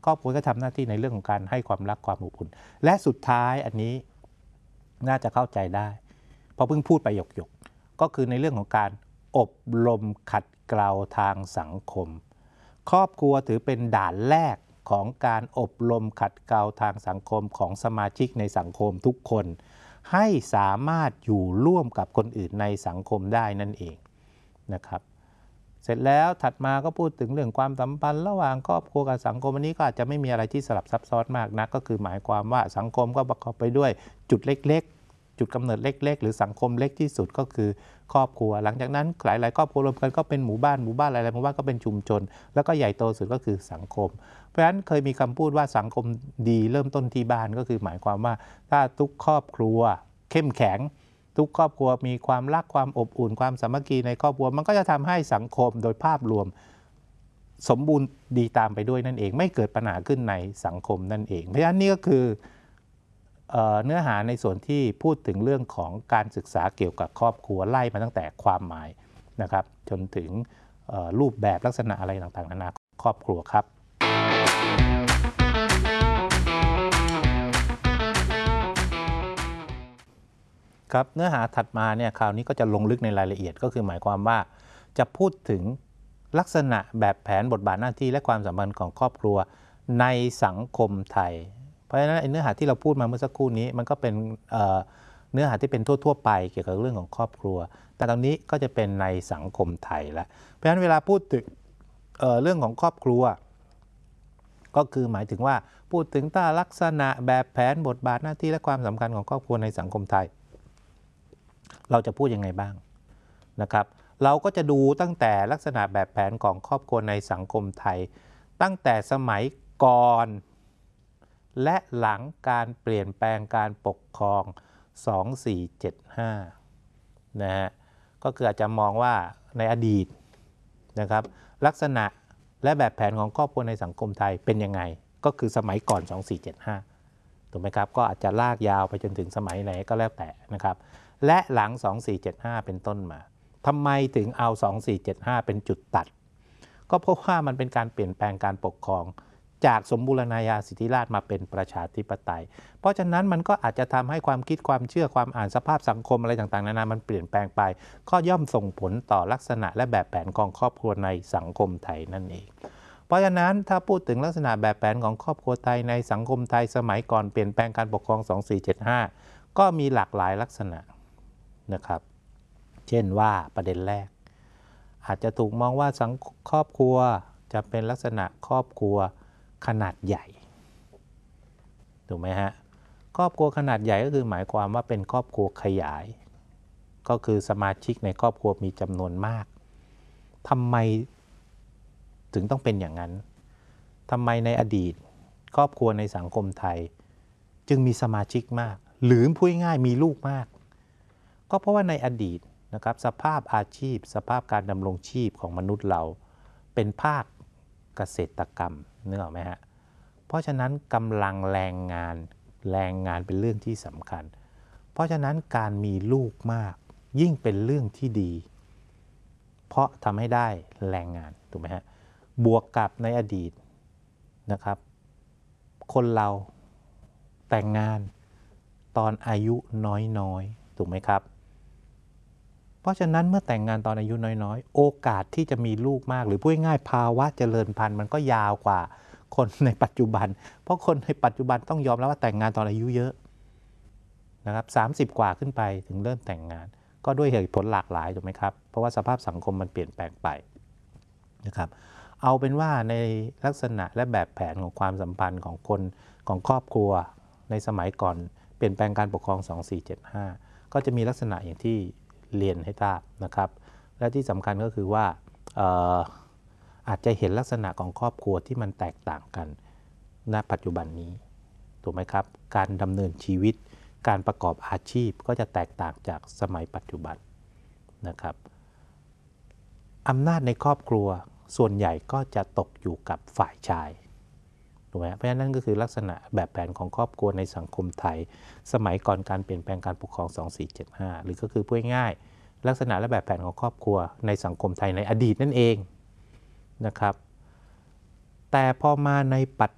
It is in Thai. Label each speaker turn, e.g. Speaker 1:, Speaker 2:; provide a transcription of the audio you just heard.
Speaker 1: ครอบครัวก็ทำหน้าที่ในเรื่องของการให้ความรักความอบอุ่นและสุดท้ายอันนี้น่าจะเข้าใจได้เพราะเพิ่งพูดไปหยกๆก็คือในเรื่องของการอบรมขัดเกลาทางสังคมครอบครัวถือเป็นด่านแรกของการอบรมขัดเกลาทางสังคมของสมาชิกในสังคมทุกคนให้สามารถอยู่ร่วมกับคนอื่นในสังคมได้นั่นเองนะครับเสร็จแล้วถัดมาก็พูดถึงเรื่องความสัมพันธ์ระหว่างครอบครัวกับสังคมอันนี้ก็อาจจะไม่มีอะไรที่สลับซับซ้อนมากนักก็คือหมายความว่าสังคมก็ประกอบไปด้วยจุดเล็กๆจุดกำเนิดเล็กๆหรือสังคมเล็กที่สุดก็คือครอบครัวหลังจากนั้นหลายๆครอบครัวรวมกันก็เป็นหมู่บ้านหลายๆหมู่บ้านก็เป็นชุมชนแล้วก็ใหญ่โตสุดก็คือสังคมเพราะฉะนั้นเคยมีคำพูดว่าสังคมดีเริ่มต้นที่บ้านก็คือหมายความว่าถ้าทุกครอบครัวเข้มแข็งทุกครอบครัวมีความรักความอบอุ่นความสามัคคีในครอบครัวมันก็จะทำให้สังคมโดยภาพรวมสมบูรณ์ดีตามไปด้วยนั่นเองไม่เกิดปัญหาขึ้นในสังคมนั่นเองเพราะฉะนั้นนี่ก็คือเนื้อหาในส่วนที่พูดถึงเรื่องของการศึกษาเกี่ยวกับครอบครัวไล่มาตั้งแต่ความหมายนะครับจนถึงรูปแบบลักษณะอะไรต่างๆนานาครอบครัวครับครับเนื้อหาถัดมาเนี่ยคราวนี้ก็จะลงลึกในรายละเอียดก็คือหมายความว่าจะพูดถึงลักษณะแบบแผนบทบาทหน้าที่และความสัมพันธ์ของครอบครัวในสังคมไทยเพราะฉะนั้นเนื้อหาที่เราพูดมาเมื่อสักครู่นี้มันก็เป็นเนื้อหาที่เป็นทั่วๆไปเกี่ยวกับเรื่องของครอบครัวแต่ตอนนี้ก็จะเป็นในสังคมไทยแล้วเพราะฉะนั้นเวลาพูดถึงเรื่องของครอบครัวก็คือหมายถึงว่าพูดถึงลักษณะแบบแผนบทบาทหน้าที่และความสำคัญของครอบครัวในสังคมไทยเราจะพูดยังไงบ้างนะครับเราก็จะดูตั้งแต่ลักษณะแบบแผนของครอบครัวในสังคมไทยตั้งแต่สมัยก่อนและหลังการเปลี่ยนแปลงการปกครอง2475นะฮะก็คืออาจจะมองว่าในอดีตนะครับลักษณะและแบบแผนของครอบครัวในสังคมไทยเป็นยังไงก็คือสมัยก่อน2475ถูกไหมครับก็อาจจะลากยาวไปจนถึงสมัยไหนก็แล้วแต่นะครับและหลัง2475เป็นต้นมาทำไมถึงเอา2475เป็นจุดตัดก็เพราะว่ามันเป็นการเปลี่ยนแปลงการปกครองจากสมบูรณาญาสิทธิราชย์มาเป็นประชาธิปไตยเพราะฉะนั้นมันก็อาจจะทำให้ความคิดความเชื่อความอ่านสภาพสังคมอะไรต่างๆนานามันเปลี่ยนแปลงไปก็ย่อมส่งผลต่อลักษณะและแบบแผนของครอบครัวในสังคมไทยนั่นเองเพราะฉะนั้นถ้าพูดถึงลักษณะแบบแผนของครอบครัวไทยในสังคมไทยสมัยก่อนเปลี่ยนแปลงการปกครอง2475ก็มีหลากหลายลักษณะนะครับเช่นว่าประเด็นแรกอาจจะถูกมองว่าครอบครัวจะเป็นลักษณะครอบครัวขนาดใหญ่ถูกไหมฮะครอบครัวขนาดใหญ่ก็คือหมายความว่าเป็นครอบครัวขยายก็คือสมาชิกในครอบครัวมีจำนวนมากทำไมถึงต้องเป็นอย่างนั้นทำไมในอดีตครอบครัวในสังคมไทยจึงมีสมาชิกมากหรือพูดง่ายๆมีลูกมากก็เพราะว่าในอดีตนะครับสภาพอาชีพสภาพการดำรงชีพของมนุษย์เราเป็นภาคเกษตรกรรมนึกออกไหมฮะเพราะฉะนั้นกำลังแรงงานเป็นเรื่องที่สำคัญเพราะฉะนั้นการมีลูกมากยิ่งเป็นเรื่องที่ดีเพราะทำให้ได้แรงงานถูกไหมฮะบวกกับในอดีตนะครับคนเราแต่งงานตอนอายุน้อยๆถูกไหมครับเพราะฉะนั้นเมื่อแต่งงานตอนอายุน้อยๆโอกาสที่จะมีลูกมากหรือพูดง่ายๆภาวะเจริญพันธุ์มันก็ยาวกว่าคนในปัจจุบันเพราะคนในปัจจุบันต้องยอมรับว่าแต่งงานตอนอายุเยอะนะครับ30 กว่าขึ้นไปถึงเริ่มแต่งงานก็ด้วยเหตุผลหลากหลายถูกไหมครับเพราะว่าสภาพสังคมมันเปลี่ยนแปลงไปนะครับเอาเป็นว่าในลักษณะและแบบแผนของความสัมพันธ์ของคนของครอบครัวในสมัยก่อนเปลี่ยนแปลงการปกครอง2475ก็จะมีลักษณะอย่างที่เรียนให้ทราบนะครับและที่สำคัญก็คือว่าอาจจะเห็นลักษณะของครอบครัวที่มันแตกต่างกันณปัจจุบันนี้ถูกไหมครับการดำเนินชีวิตการประกอบอาชีพก็จะแตกต่างจากสมัยปัจจุบันนะครับอำนาจในครอบครัวส่วนใหญ่ก็จะตกอยู่กับฝ่ายชายถูกไหมเพราะฉะนั้นก็คือลักษณะแบบแผนของครอบครัวในสังคมไทยสมัยก่อนการเปลี่ยนแปลงการปกครอง2475หรือก็คือพูดง่ายๆลักษณะและแบบแผนของครอบครัวในสังคมไทยในอดีตนั่นเองนะครับแต่พอมาในปัจ